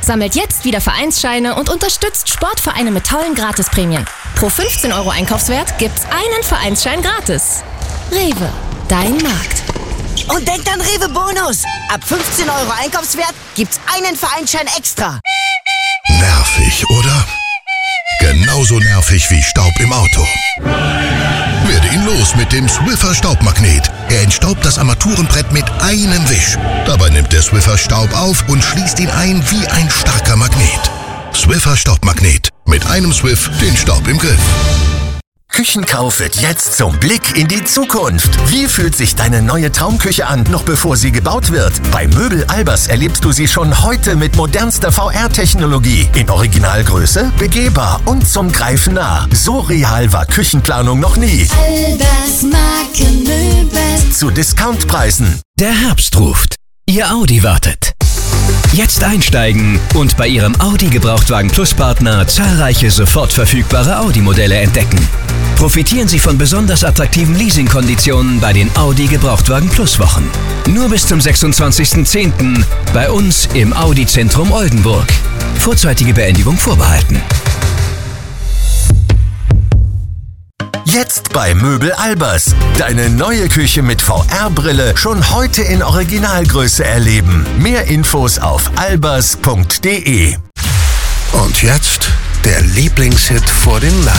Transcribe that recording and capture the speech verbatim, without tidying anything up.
Sammelt jetzt wieder Vereinsscheine und unterstützt Sportvereine mit tollen Gratisprämien. Pro fünfzehn Euro Einkaufswert gibt's einen Vereinsschein gratis. Rewe, dein Markt. Und denkt an Rewe Bonus. Ab fünfzehn Euro Einkaufswert gibt's einen Vereinsschein extra. Nervig, oder? Genauso nervig wie Staub im Auto. Werde ihn los mit dem Swiffer Staubmagnet. Er entstaubt das Armaturenbrett mit einem Wisch. Dabei nimmt der Swiffer Staub auf und schließt ihn ein wie ein starker Magnet. Swiffer Staubmagnet. Mit einem Swiff den Staub im Griff. Küchenkauf wird jetzt zum Blick in die Zukunft. Wie fühlt sich deine neue Traumküche an, noch bevor sie gebaut wird? Bei Möbel Albers erlebst du sie schon heute mit modernster V R-Technologie. In Originalgröße, begehbar und zum Greifen nah. So real war Küchenplanung noch nie. Albers Markenmöbel. Zu Discountpreisen. Der Herbst ruft. Ihr Audi wartet. Jetzt einsteigen und bei Ihrem Audi Gebrauchtwagen Plus Partner zahlreiche sofort verfügbare Audi-Modelle entdecken. Profitieren Sie von besonders attraktiven Leasingkonditionen bei den Audi Gebrauchtwagen Plus Wochen. Nur bis zum sechsundzwanzigsten zehnten bei uns im Audi Zentrum Oldenburg. Vorzeitige Beendigung vorbehalten. Jetzt bei Möbel Albers. Deine neue Küche mit V R-Brille schon heute in Originalgröße erleben. Mehr Infos auf albers punkt de. Und jetzt der Lieblingshit vor den Ladentür.